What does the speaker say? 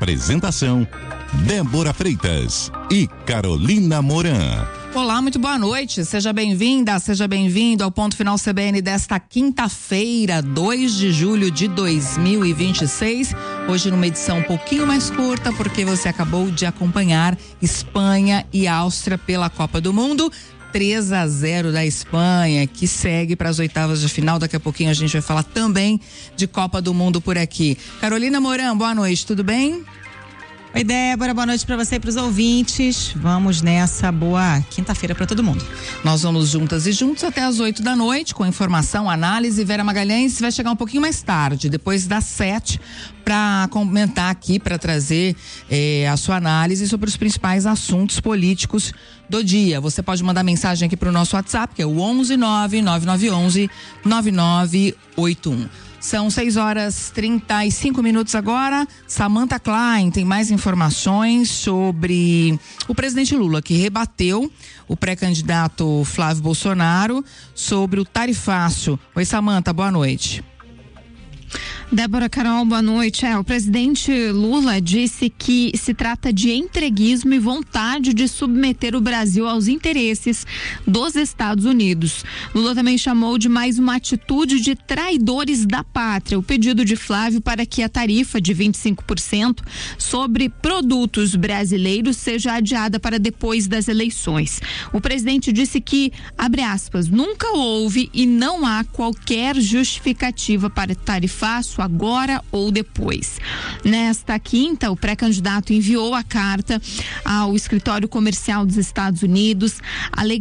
Apresentação: Débora Freitas e Carolina Moran. Olá, muito boa noite. Seja bem-vinda, seja bem-vindo ao Ponto Final CBN desta quinta-feira, 2 de julho de 2026. Hoje numa edição um pouquinho mais curta, porque você acabou de acompanhar Espanha e Áustria pela Copa do Mundo. 3-0 da Espanha, que segue para as oitavas de final. Daqui a pouquinho a gente vai falar também de Copa do Mundo por aqui. Carolina Moran, boa noite, tudo bem? Oi, Débora, boa noite para você e para os ouvintes. Vamos nessa, boa quinta-feira para todo mundo. Nós vamos juntas e juntos até as 8 da noite, com informação, análise. Vera Magalhães vai chegar um pouquinho mais tarde, depois das 7, para comentar aqui, para trazer a sua análise sobre os principais assuntos políticos do dia. Você pode mandar mensagem aqui para o nosso WhatsApp, que é o 11-99911-9981. São 6h35 agora. Samantha Klein tem mais informações sobre o presidente Lula, que rebateu o pré-candidato Flávio Bolsonaro sobre o tarifácio. Oi, Samantha, boa noite. Débora, Carol, boa noite. O presidente Lula disse que se trata de entreguismo e vontade de submeter o Brasil aos interesses dos Estados Unidos. Lula também chamou de mais uma atitude de traidores da pátria o pedido de Flávio para que a tarifa de 25% sobre produtos brasileiros seja adiada para depois das eleições. O presidente disse que, abre aspas, nunca houve e não há qualquer justificativa para tarifácio agora ou depois. Nesta quinta, o pré-candidato enviou a carta ao escritório comercial dos Estados Unidos,